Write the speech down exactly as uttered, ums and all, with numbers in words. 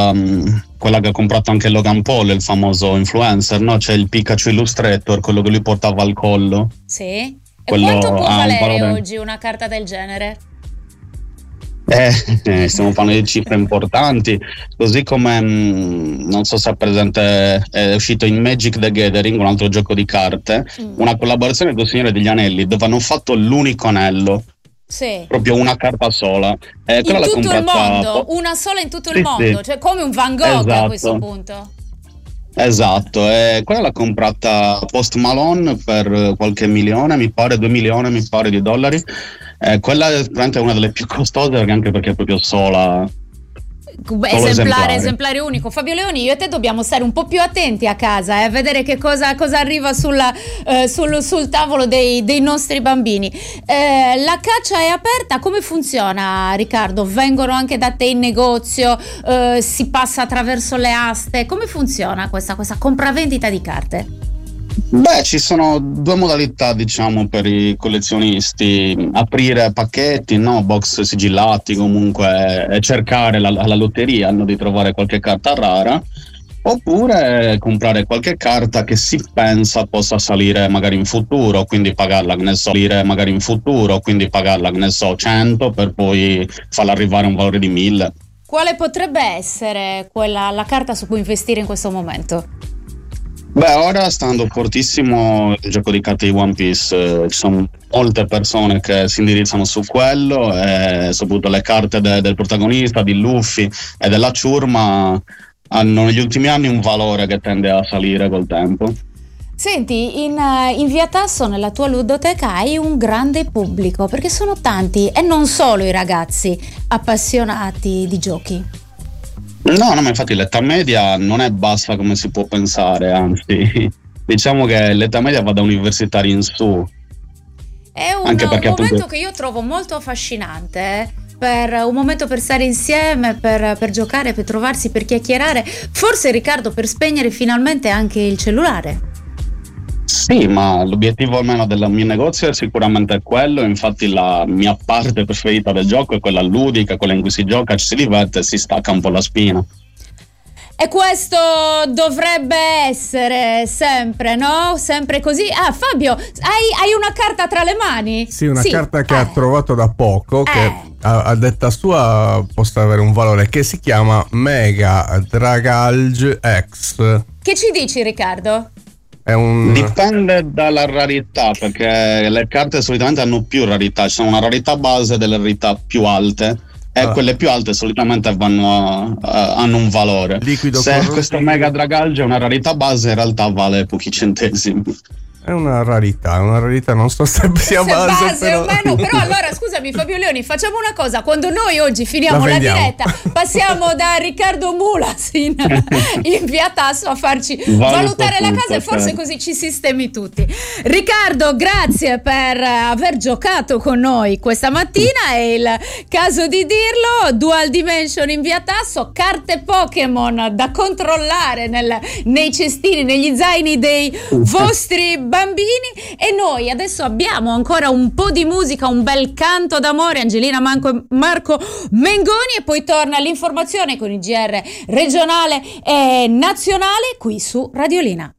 quella, quella che ha comprato anche Logan Paul, il famoso influencer, no? C'è il Pikachu Illustrator, quello che lui portava al collo. Sì. E Quello quanto può ha un valere valore- oggi una carta del genere? Eh, eh, stiamo parlando di cifre importanti, così come mh, non so se è presente, è uscito in Magic the Gathering, un altro gioco di carte, Mm. una collaborazione con il Signore degli Anelli, dove hanno fatto l'unico anello, Sì. proprio una carta sola. Eh, In quella l'ha tutto il comprata- mondo, una sola in tutto Sì, il mondo, sì. cioè come un Van Gogh a Esatto. questo punto. Esatto, e quella l'ha comprata Post Malone per qualche milione, mi pare, due milioni, mi pare, di dollari. Eh, quella è veramente una delle più costose, anche perché è proprio sola. Beh, Solo esemplare, esemplare. esemplare unico. Fabio Leoni, io e te dobbiamo stare un po' più attenti a casa, eh, a vedere che cosa, cosa arriva sulla, eh, sul, sul tavolo dei, dei nostri bambini. Eh, la caccia è aperta, come funziona, Riccardo? Vengono anche da te in negozio, eh, si passa attraverso le aste, come funziona questa, questa compravendita di carte? Beh, ci sono due modalità, diciamo, per i collezionisti: aprire pacchetti, no? Box sigillati, comunque, e cercare la, la lotteria, no? Di trovare qualche carta rara, oppure comprare qualche carta che si pensa possa salire magari in futuro, quindi pagarla, che ne so, salire magari in futuro, quindi pagarla, che ne so, cento, per poi farla arrivare a un valore di mille. Quale potrebbe essere quella, la carta su cui investire in questo momento? Beh, ora sta andando fortissimo il gioco di carte di One Piece, eh, ci sono molte persone che si indirizzano su quello, e soprattutto le carte de- del protagonista, di Luffy e della ciurma, hanno negli ultimi anni un valore che tende a salire col tempo. Senti, in, eh, in Via Tasso, nella tua ludoteca, hai un grande pubblico, perché sono tanti, e non solo i ragazzi appassionati di giochi. No, no, ma infatti l'età media non è bassa come si può pensare, anzi, diciamo che l'età media va da universitari in su. È un, Anche un perché, momento appunto- che io trovo molto affascinante, eh, per un momento per stare insieme, per, per giocare, per trovarsi, per chiacchierare, forse, Riccardo, per spegnere finalmente anche il cellulare. Sì, ma l'obiettivo almeno del mio negozio è sicuramente quello. Infatti la mia parte preferita del gioco è quella ludica, quella in cui si gioca, ci si diverte e si stacca un po' la spina. E questo dovrebbe essere sempre, no? Sempre così. Ah, Fabio, hai, hai una carta tra le mani? Sì, una carta che Eh. ha trovato da poco, che Eh. a, a detta sua possa avere un valore, che si chiama Mega Dragalge X. Che ci dici, Riccardo? È un... Dipende dalla rarità, perché le carte solitamente hanno più rarità, ci sono una rarità base e delle rarità più alte, e Ah. quelle più alte solitamente vanno a- a- hanno un valore. Liquido Se corrosivo. questo Mega Dragalge è una rarità base, in realtà vale pochi centesimi. È una rarità, è una rarità, non so se sia Se base, base però... o meno, però allora scusami Fabio Leoni, facciamo una cosa: quando noi oggi finiamo La la, vendiamo. diretta, passiamo da Riccardo Mulas in, in Via Tasso a farci Valuta valutare la tutto, casa, e forse certo. così ci sistemi tutti. Riccardo, grazie per aver giocato con noi questa mattina, è il caso di dirlo. Dual Dimension in Via Tasso, carte Pokémon da controllare nel- nei cestini, negli zaini dei vostri bambini. E noi adesso abbiamo ancora un po' di musica, un bel canto d'amore, Angelina Manco e Marco Mengoni, e poi torna l'informazione con il G R regionale e nazionale qui su Radiolina.